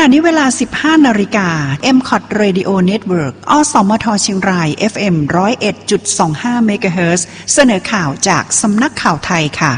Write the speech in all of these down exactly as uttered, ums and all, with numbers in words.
ณะนี้เวลา สิบห้านาฬิกา เอ็ม ซี โอ ที Radio Network อสมทเชียงราย เอฟ เอ็ม หนึ่งศูนย์เอ็ดจุดสองห้า เมกะเฮิรตซ์ เสนอข่าวจากสำนักข่าวไทยค่ะ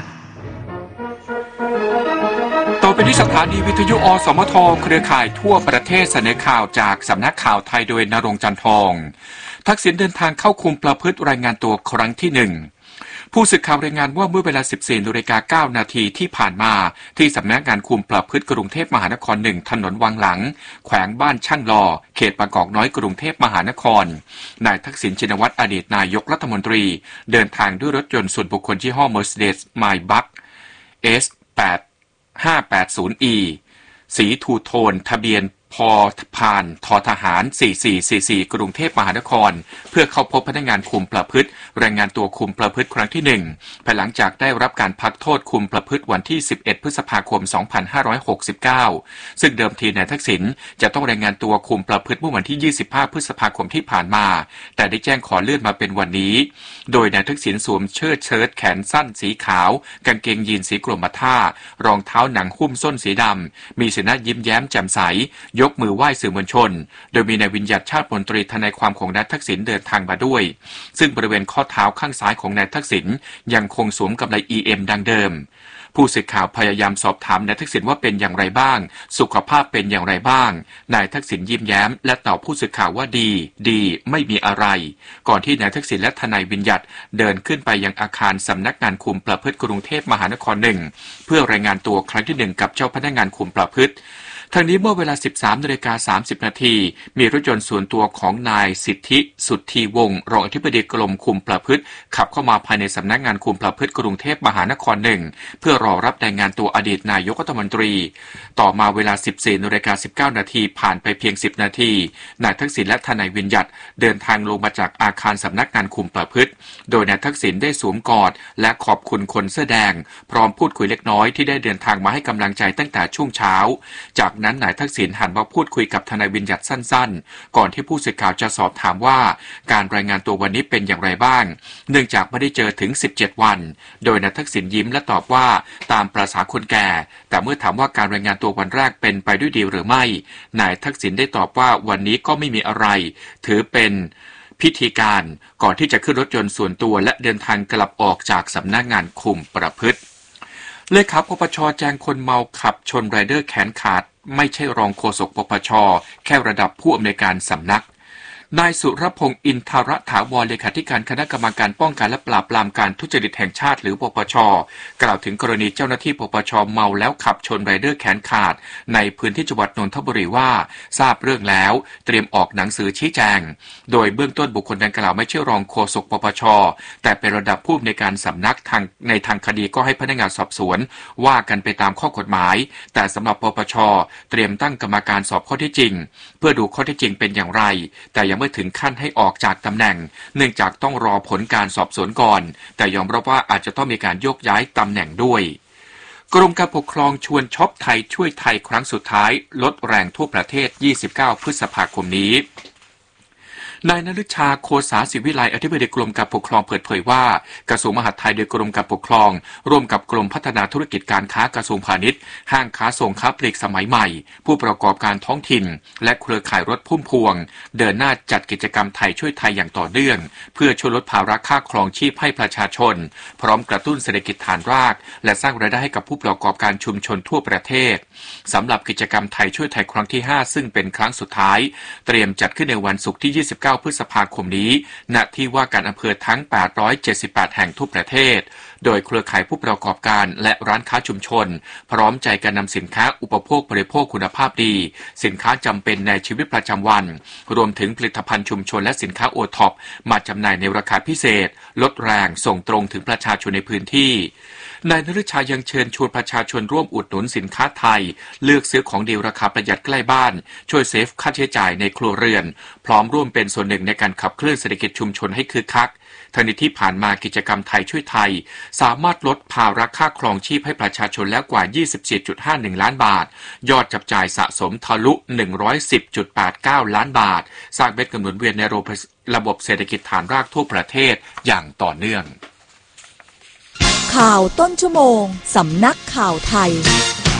ต่อไปนี้สถานีวิทยุอสมทเครือข่ายทั่วประเทศเสนอข่าวจากสำนักข่าวไทยโดยณรงค์ จันทองทักษิณเดินทางเข้าคุมประพฤติรายงานตัวครั้งที่หนึ่งผู้สื่อข่าวรายงานว่าเมื่อเวลา สิบสี่นาฬิกาเก้านาทีที่ผ่านมาที่สำนักงานคุมประพฤติกรุงเทพมหานครหนึ่งถนนวังหลังแขวงบ้านช่างลอเขตบางกอกน้อยกรุงเทพมหานครนายทักษิณชินวัตรอดีตนายกรัฐมนตรีเดินทางด้วยรถยนต์ส่วนบุคคลยี่ห้อ Mercedes Maybach เอส แปด ห้าแปดศูนย์ อี สีทูโทนทะเบียนพอพานทอทหารสี่สี่สี่สี่กรุงเทพมหานครเพื่อเข้าพบพนักงานคุมประพฤติรายงานตัวคุมประพฤติครั้งที่หนึ่งภายหลังจากได้รับการพักโทษคุมประพฤติวันที่สิบเอ็ดพฤษภาคมสองพันห้าร้อยหกสิบเก้าซึ่งเดิมทีนายทักษิณจะต้องรายงานตัวคุมประพฤติเมื่อวันที่ยี่สิบห้าพฤษภาคมที่ผ่านมาแต่ได้แจ้งขอเลื่อนมาเป็นวันนี้โดยนายทักษิณสวมเชิ้ตเชิ้ตแขนสั้นสีขาวกางเกงยีนสีกรมท่ารองเท้าหนังหุ้มส้นสีดำมีสีหน้ายิ้มแย้มแจ่มใสยกมือไหว้สื่อมวลชนโดยมีนายวิญญัติชาติมนตรีทนายความของนายทักษิณเดินทางมาด้วยซึ่งบริเวณข้อเท้าข้างซ้ายของนายทักษิณยังคงสวมกำไล อี เอ็ม ดังเดิมผู้สื่อข่าวพยายามสอบถามนายทักษิณว่าเป็นอย่างไรบ้างสุขภาพเป็นอย่างไรบ้างนายทักษิณยิ้มแย้มและตอบผู้สื่อข่าวว่าดีดีไม่มีอะไรก่อนที่นายทักษิณและทนายวิญญัติเดินขึ้นไปยังอาคารสำนักงานคุมประพฤติกรุงเทพมหานครหนึ่งเพื่อรายงานตัวครั้งที่หนึ่งกับเจ้าพนักงานคุมประพฤติทางนี้เมื่อเวลา สิบสามนาฬิกาสามสิบนาทีมีรถยนต์ส่วนตัวของนายสิทธิสุทธีวงศ์รองอธิบดีกรมคุมประพฤติขับเข้ามาภายในสำนักงานคุมประพฤติกรุงเทพมหานครหนึ่งเพื่อรอรับรายงานตัวอดีตนายกรัฐมนตรีต่อมาเวลา สิบสี่นาฬิกาสิบเก้านาทีผ่านไปเพียงสิบนาทีนายทักษิณและทนายวิญญัติเดินทางลงมาจากอาคารสำนักงานคุมประพฤติโดยนายทักษิณได้สวมกอดและขอบคุณคนเสื้อแดงพร้อมพูดคุยเล็กน้อยที่ได้เดินทางมาให้กำลังใจตั้งแต่ช่วงเช้าจากนั้นนายทักษิณหันมาพูดคุยกับทนายวิญญัติสั้นๆก่อนที่ผู้สื่อข่าวจะสอบถามว่าการรายงานตัววันนี้เป็นอย่างไรบ้างเนื่องจากไม่ได้เจอถึงสิบเจ็ดวันโดยนายทักษิณยิ้มและตอบว่าตามประสาคนแก่แต่เมื่อถามว่าการรายงานตัววันแรกเป็นไปด้วยดีหรือไม่นายทักษิณได้ตอบว่าวันนี้ก็ไม่มีอะไรถือเป็นพิธีการก่อนที่จะขึ้นรถยนต์ส่วนตัวและเดินทางกลับออกจากสำนักงานคุมประพฤติเลขาปปช.แจ้งคนเมาขับชนไรเดอร์แขนขาดไม่ใช่รองโฆษกปปช.แค่ระดับผู้อำนวยการสำนักนายสุรพงษ์อินทรถาวรเลขาธิการคณะกรรมการป้องกันและปราบปรามการทุจริตแห่งชาติหรือปปช.กล่าวถึงกรณีเจ้าหน้าที่ปปช.เมาแล้วขับชนไรเดอร์แขนขาดในพื้นที่จังหวัดนนทบุรีว่าทราบเรื่องแล้วเตรียมออกหนังสือชี้แจงโดยเบื้องต้นบุคคลดังกล่าวไม่ใช่รองโฆษกปปช.แต่เป็นระดับผู้อำนวยการสำนักทางในทางคดีก็ให้พนักงานสอบสวนว่ากันไปตามข้อกฎหมายแต่สำหรับปปช.เตรียมตั้งกรรมการสอบข้อเท็จจริงเพื่อดูข้อเท็จจริงเป็นอย่างไรแต่ยังไม่ถึงขั้นให้ออกจากตำแหน่งเนื่องจากต้องรอผลการสอบสวนก่อนแต่ยอมรับว่าอาจจะต้องมีการโยกย้ายตำแหน่งด้วยกรมการปกครองชวนช็อปไทยช่วยไทยครั้งสุดท้ายลดแรงทั่วประเทศยี่สิบเก้าพฤษภาคมนี้นายณฤชาโคสาศิวิไลอธิบดีกรมการปกครองเปิดเผยว่ากระทรวงมหาดไทยโดยกรมการปกครองร่วมกับกรมพัฒนาธุรกิจการค้ากระทรวงพาณิชย์ห้างค้าส่งค้าปลีกสมัยใหม่ผู้ประกอบการท้องถิ่นและเครือข่ายรถพุ่มพวงเดินหน้าจัดกิจกรรมไทยช่วยไทยอย่างต่อเนื่องเพื่อช่วยลดภาระค่าครองชีพให้ประชาชนพร้อมกระตุ้นเศรษฐกิจฐานรากและสร้างรายได้ให้กับผู้ประกอบการชุมชนทั่วประเทศสำหรับกิจกรรมไทยช่วยไทยครั้งที่ห้าซึ่งเป็นครั้งสุดท้ายเตรียมจัดขึ้นในวันศุกร์ที่ยี่สิบเก้าพฤษภาคมนี้ณที่ว่าการอำเภอทั้งแปดร้อยเจ็ดสิบแปดแห่งทั่วประเทศโดยเครือข่ายผู้ประกอบการและร้านค้าชุมชนพร้อมใจกันนำสินค้าอุปโภคบริโภคคุณภาพดีสินค้าจำเป็นในชีวิตประจำวันรวมถึงผลิตภัณฑ์ชุมชนและสินค้าโอท็อปมาจำหน่ายในราคาพิเศษลดแรงส่งตรงถึงประชาชนในพื้นที่นายณฤชายังเชิญชวนประชาชนร่วมอุดหนุนสินค้าไทยเลือกซื้อของดีราคาประหยัดใกล้บ้านช่วยเซฟค่าใช้จ่ายในครัวเรือนพร้อมร่วมเป็นส่วนหนึ่งในการขับเคลื่อนเศรษฐกิจชุมชนให้คึกคักทั้งนี้ที่ผ่านมากิจกรรมไทยช่วยไทยสามารถลดภาระค่าครองชีพให้ประชาชนแล้วกว่า ยี่สิบสี่จุดห้าหนึ่ง ล้านบาทยอดจับจ่ายสะสมทะลุ หนึ่งร้อยสิบจุดแปดเก้า ล้านบาทสร้างเม็ดเงินหมุนเวียนในระบบเศรษฐกิจฐานรากทั่วประเทศอย่างต่อเนื่องข่าวต้นชั่วโมงสำนักข่าวไทย